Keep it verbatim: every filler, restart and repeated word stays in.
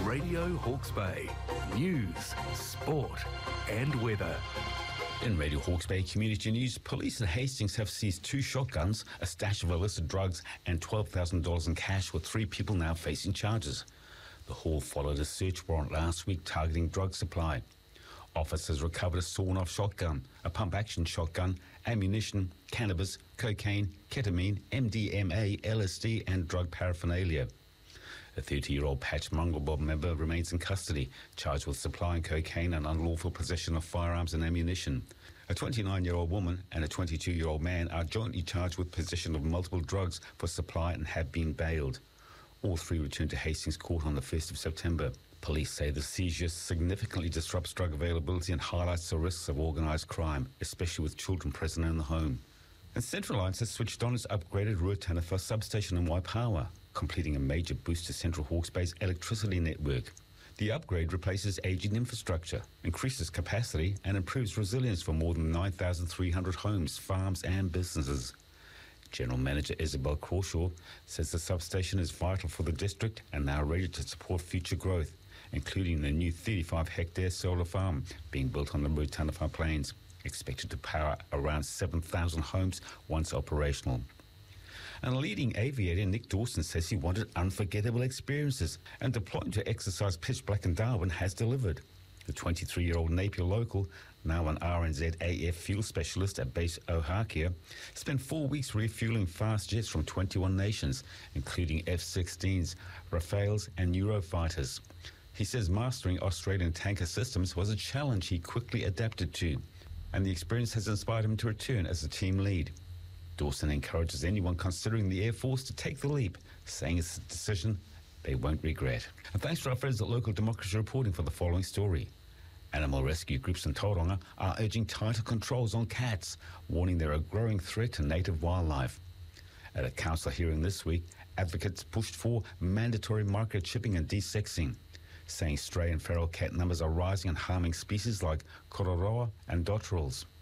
Radio Hawke's Bay. News, sport and weather. In Radio Hawke's Bay Community News, police in Hastings have seized two shotguns, a stash of illicit drugs and twelve thousand dollars in cash, with three people now facing charges. The haul followed a search warrant last week targeting drug supply. Officers recovered a sawn-off shotgun, a pump-action shotgun, ammunition, cannabis, cocaine, ketamine, M D M A, L S D and drug paraphernalia. A thirty-year-old Patch Mongrel Mob member remains in custody, charged with supplying cocaine and unlawful possession of firearms and ammunition. A twenty-nine-year-old woman and a twenty-two-year-old man are jointly charged with possession of multiple drugs for supply and have been bailed. All three returned to Hastings Court on the first of September. Police say the seizure significantly disrupts drug availability and highlights the risks of organised crime, especially with children present in the home. And Central Lines has switched on its upgraded Ruataniwha substation in Waipawa, completing a major boost to Central Hawke's Bay's electricity network. The upgrade replaces ageing infrastructure, increases capacity and improves resilience for more than nine thousand three hundred homes, farms and businesses. General Manager Isabel Crawshaw says the substation is vital for the district and now ready to support future growth, including the new thirty-five hectare solar farm being built on the Ruataniwha Plains, expected to power around seven thousand homes once operational. And leading aviator Nick Dawson says he wanted unforgettable experiences, and deploying to exercise pitch black in Darwin has delivered. The twenty-three-year-old Napier local, now an R N Z A F fuel specialist at base Ohakea, spent four weeks refueling fast jets from twenty-one nations, including F sixteens, Rafales and Eurofighters. He says mastering Australian tanker systems was a challenge he quickly adapted to, and the experience has inspired him to return as the team lead. Dawson encourages anyone considering the Air Force to take the leap, saying it's a decision they won't regret. And thanks to our friends at Local Democracy reporting for the following story. Animal rescue groups in Tauranga are urging tighter controls on cats, warning they're a growing threat to native wildlife. At a council hearing this week, advocates pushed for mandatory microchipping and desexing, saying stray and feral cat numbers are rising and harming species like kororoa and dotterels.